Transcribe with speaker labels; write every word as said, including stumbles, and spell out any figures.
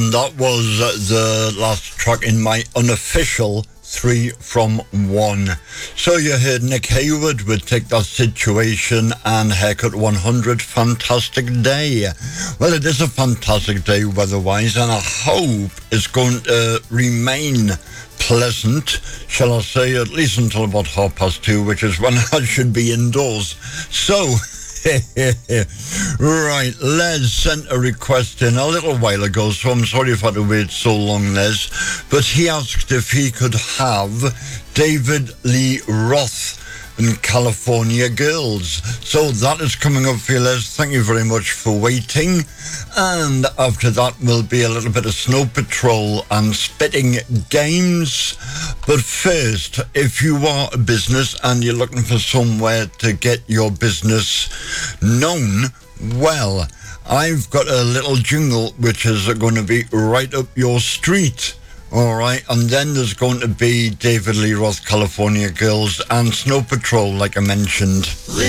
Speaker 1: And that was the last track in my unofficial three from one. So you heard Nick Hayward with Take That Situation and Haircut one hundred, Fantastic Day. Well, it is a fantastic day weather-wise, and I hope it's going to remain pleasant, shall I say, at least until about half past two, which is when I should be indoors. So, right, Les sent a request in a little while ago, so I'm sorry if I had to wait so long, Les, but he asked if he could have David Lee Roth and California Girls. So that is coming up for you, Les. Thank you very much for waiting. And after that will be a little bit of Snow Patrol and Spitting Games. But first, if you are a business and you're looking for somewhere to get your business known, well, I've got a little jingle which is going to be right up your street. All right, and then there's going to be David Lee Roth, California Girls, and Snow Patrol, like I mentioned.